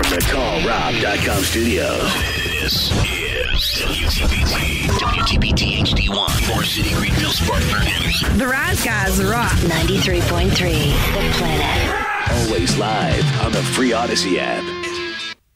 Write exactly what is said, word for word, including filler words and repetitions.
the Call Rob dot com studios. This is W T B T, W T B T H D one, Forest City, Greenville, Spartanburg, Henderson. The Rise Guys rock. ninety-three point three, The Planet. Always live on the free Odyssey app.